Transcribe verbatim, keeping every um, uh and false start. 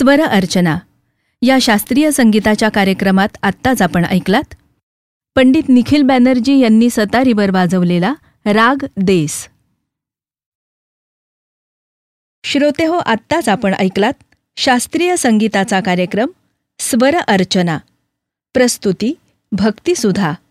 स्वर अर्चना या शास्त्रीय संगीताच्या कार्यक्रमात आत्ताच आपण ऐकलात पंडित निखिल बॅनर्जी यांनी सतारीवर वाजवलेला राग देस. श्रोते हो, आत्ताच आपण ऐकलात शास्त्रीय संगीताचा कार्यक्रम स्वर अर्चना. प्रस्तुती भक्तिसुधा.